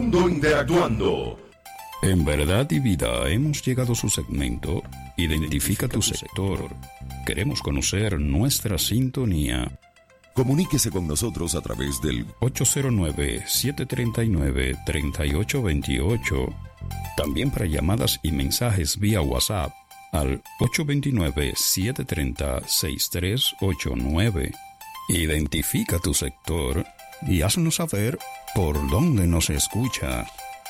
Mundo Interactuando. En Verdad y Vida hemos llegado a su segmento Identifica tu sector. Queremos conocer nuestra sintonía. Comuníquese con nosotros a través del 809-739-3828. También para llamadas y mensajes vía WhatsApp al 829-730-6389. Identifica tu sector y haznos saber por dónde nos escucha.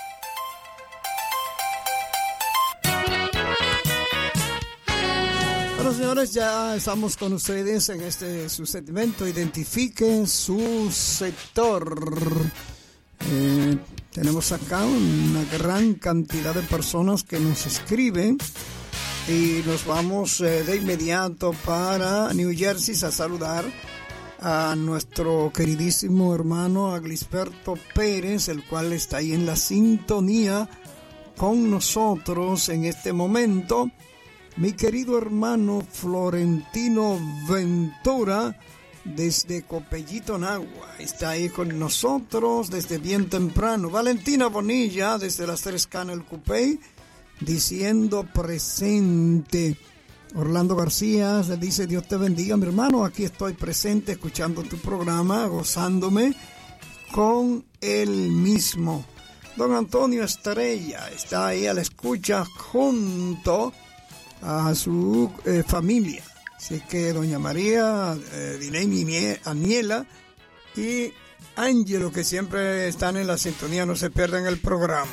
Bueno, señores, ya estamos con ustedes en su segmento Identifique su sector. Tenemos acá una gran cantidad de personas que nos escriben y nos vamos de inmediato para New Jersey a saludar a nuestro queridísimo hermano Aglisberto Pérez, el cual está ahí en la sintonía con nosotros en este momento. Mi querido hermano Florentino Ventura desde Copellito, Nagua, está ahí con nosotros desde bien temprano. Valentina Bonilla desde las Tres Canas del Cupey diciendo presente. Orlando García le dice: Dios te bendiga, mi hermano, aquí estoy presente escuchando tu programa, gozándome con él mismo. Don Antonio Estrella está ahí a la escucha junto a su familia. Así que doña María, Dileini Aniela y Ángelo, que siempre están en la sintonía, no se pierdan el programa.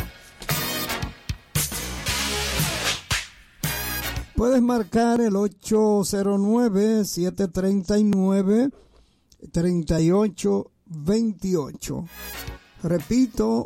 Puedes marcar el 809-739-3828. Repito,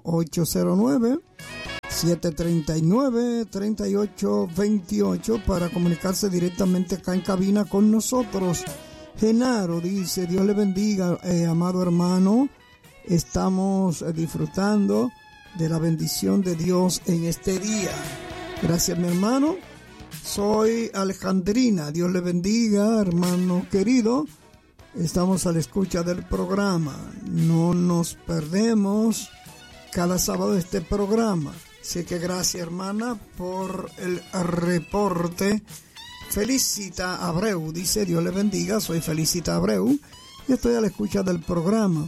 809-739-3828 para comunicarse directamente acá en cabina con nosotros. Genaro dice: Dios le bendiga, amado hermano. Estamos disfrutando de la bendición de Dios en este día. Gracias, mi hermano. Soy Alejandrina. Dios le bendiga, hermano querido. Estamos a la escucha del programa. No nos perdemos cada sábado este programa. Así que gracias, hermana, por el reporte. Felicita Abreu dice: Dios le bendiga, soy Felicita Abreu y estoy a la escucha del programa.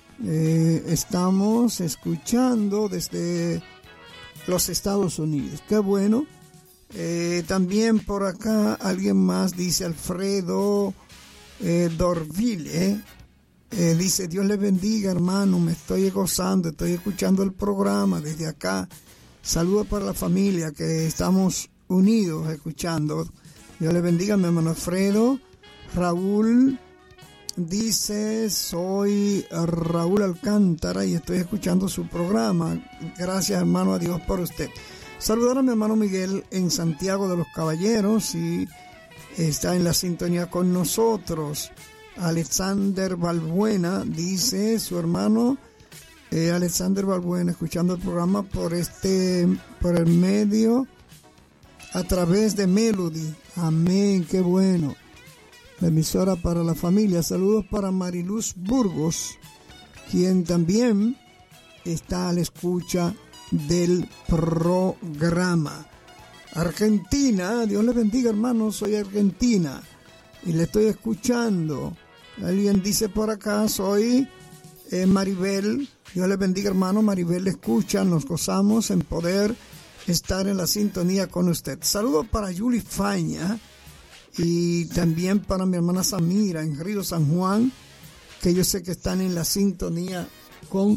Estamos escuchando desde los Estados Unidos. Qué bueno. También por acá alguien más dice: Alfredo Dorville. Dice: Dios le bendiga, hermano, me estoy gozando, estoy escuchando el programa desde acá. Saludos para la familia que estamos unidos escuchando. Dios le bendiga, mi hermano Alfredo. Raúl dice: soy Raúl Alcántara y estoy escuchando su programa. Gracias, hermano, a Dios por usted. Saludar a mi hermano Miguel en Santiago de los Caballeros y está en la sintonía con nosotros. Alexander Balbuena dice su hermano Alexander Balbuena escuchando el programa por el medio a través de Melody. Amén, qué bueno. La emisora para la familia. Saludos para Mariluz Burgos, quien también está a la escucha del programa. Argentina, Dios le bendiga, hermano, soy Argentina y le estoy escuchando. Alguien dice por acá: soy Maribel. Dios le bendiga, hermano. Maribel le escucha, nos gozamos en poder estar en la sintonía con usted. Saludos para Yuli Faña y también para mi hermana Samira en Río San Juan, que yo sé que están en la sintonía con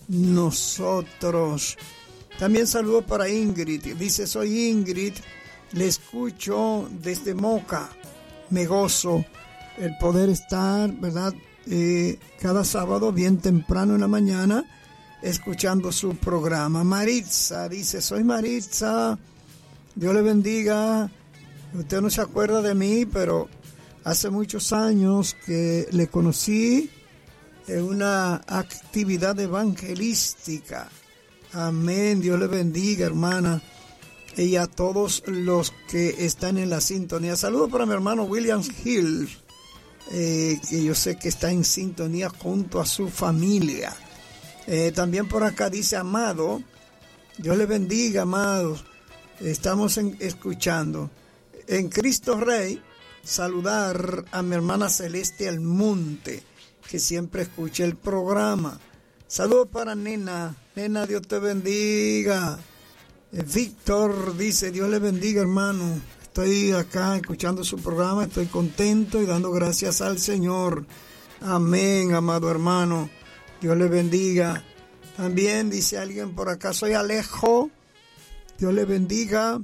nosotros. También saludo para Ingrid. Dice: soy Ingrid, le escucho desde Moca. Me gozo el poder estar, ¿verdad? Cada sábado bien temprano en la mañana escuchando su programa. Maritza dice: soy Maritza, Dios le bendiga. Usted no se acuerda de mí, pero hace muchos años que le conocí en una actividad evangelística. Amén, Dios le bendiga, hermana, y a todos los que están en la sintonía. Saludos para mi hermano William Hill, que yo sé que está en sintonía junto a su familia. También por acá dice Amado, Dios le bendiga, amados. Estamos escuchando. En Cristo Rey, saludar a mi hermana Celeste Almonte, que siempre escucha el programa. Saludos para Nena. Nena, Dios te bendiga. Víctor dice, Dios le bendiga, hermano. Estoy acá escuchando su programa, estoy contento y dando gracias al Señor. Amén, amado hermano. Dios le bendiga. También dice alguien por acá, soy Alejo. Dios le bendiga.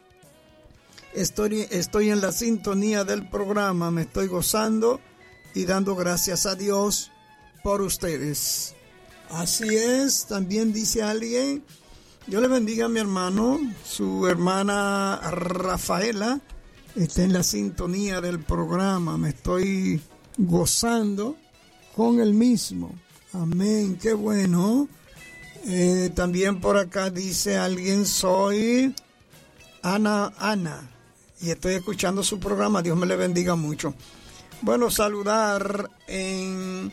Estoy en la sintonía del programa, me estoy gozando y dando gracias a Dios por ustedes. Así es, también dice alguien, Dios le bendiga a mi hermano, su hermana Rafaela está en la sintonía del programa, me estoy gozando con el mismo. Amén, qué bueno. También por acá dice alguien, soy Ana, y estoy escuchando su programa, Dios me le bendiga mucho. Bueno, saludar en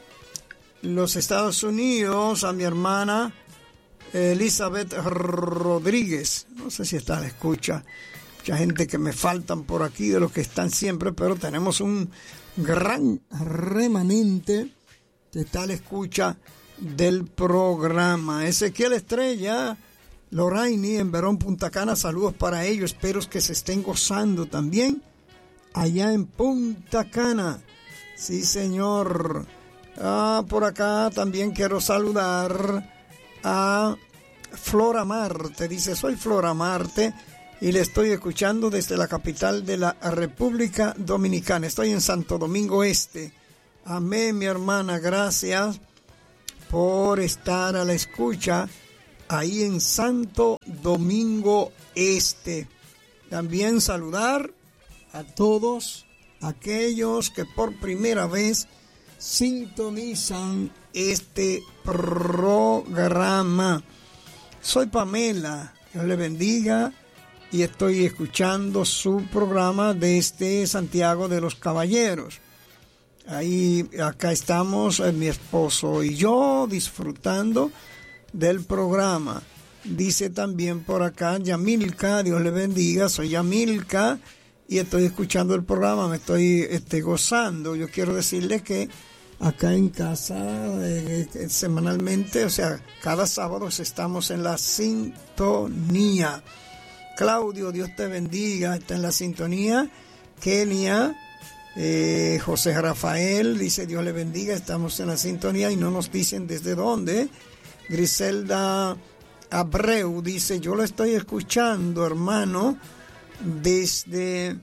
los Estados Unidos a mi hermana Elizabeth Rodríguez, no sé si está a la escucha, mucha gente que me faltan por aquí de los que están siempre, pero tenemos un gran remanente que está a la escucha del programa. Ezequiel Estrella, Loraini en Verón, Punta Cana, saludos para ellos, espero que se estén gozando también allá en Punta Cana. Sí, señor. Por acá también quiero saludar a Flora Marte, dice, soy Flora Marte y le estoy escuchando desde la capital de la República Dominicana, estoy en Santo Domingo Este. Amén, mi hermana, gracias por estar a la escucha ahí en Santo Domingo Este. También saludar a todos aquellos que por primera vez sintonizan este programa. Soy Pamela, Dios le bendiga, y estoy escuchando su programa desde Santiago de los Caballeros. Acá estamos, mi esposo y yo, disfrutando del programa. Dice también por acá Yamilka, Dios le bendiga, soy Yamilka y estoy escuchando el programa, me estoy gozando. Yo quiero decirle que acá en casa semanalmente, o sea, cada sábado estamos en la sintonía. Claudio, Dios te bendiga, está en la sintonía. Kenia, José Rafael dice, Dios le bendiga, estamos en la sintonía y no nos dicen desde dónde. Griselda Abreu dice, yo lo estoy escuchando, hermano, desde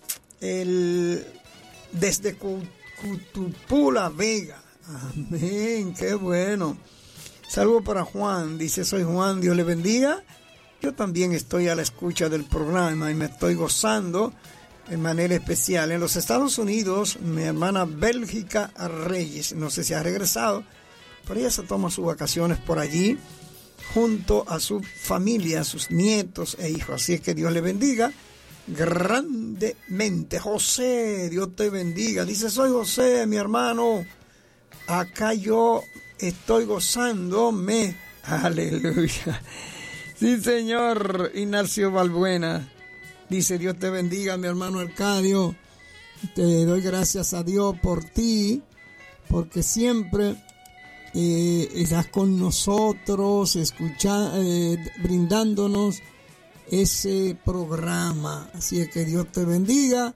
Cutupula, Vega. Amén, qué bueno. Saludo para Juan, dice, soy Juan, Dios le bendiga. Yo también estoy a la escucha del programa y me estoy gozando de manera especial. En los Estados Unidos, mi hermana Bélgica Reyes, no sé si ha regresado, pero ella se toma sus vacaciones por allí, junto a su familia, sus nietos e hijos. Así es que Dios le bendiga grandemente. José, Dios te bendiga. Dice, soy José, mi hermano. Acá yo estoy gozándome. Aleluya. Sí, señor. Ignacio Balbuena dice, Dios te bendiga, mi hermano Arcadio. Te doy gracias a Dios por ti, porque siempre estás con nosotros, brindándonos ese programa. Así es que Dios te bendiga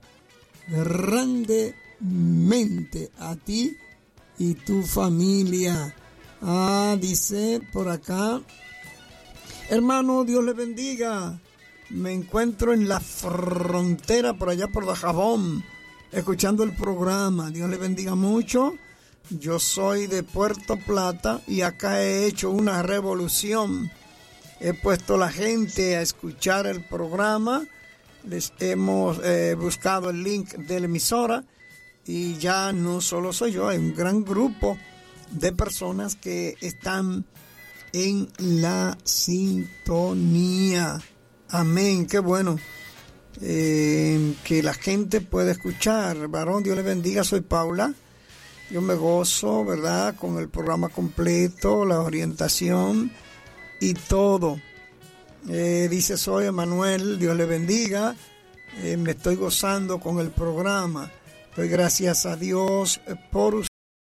grandemente a ti y tu familia. Dice por acá, hermano, Dios le bendiga. Me encuentro en la frontera por allá por Dajabón, escuchando el programa. Dios le bendiga mucho. Yo soy de Puerto Plata y acá he hecho una revolución. He puesto la gente a escuchar el programa. Les hemos buscado el link de la emisora y ya no solo soy yo, hay un gran grupo de personas que están en la sintonía. Amén, qué bueno. Que la gente pueda escuchar. Varón, Dios le bendiga, soy Paula. Yo me gozo, ¿verdad?, con el programa completo, la orientación y todo. Dice soy Emanuel, Dios le bendiga. Me estoy gozando con el programa. Doy gracias a Dios por usted.